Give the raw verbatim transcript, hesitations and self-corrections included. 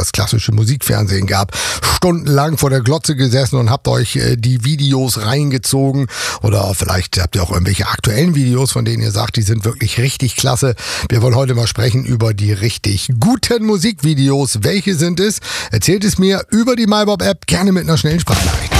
das klassische Musikfernsehen gab. Stundenlang vor der Glotze gesessen und habt euch äh, die Videos reingezogen. Oder vielleicht habt ihr auch irgendwelche aktuellen Videos, von denen ihr sagt, die sind wirklich richtig klasse. Wir wollen heute mal sprechen über die richtig guten Musikvideos. Welche sind es? Erzählt es mir über die MyBob-App, gerne mit einer schnellen Sprachnachricht.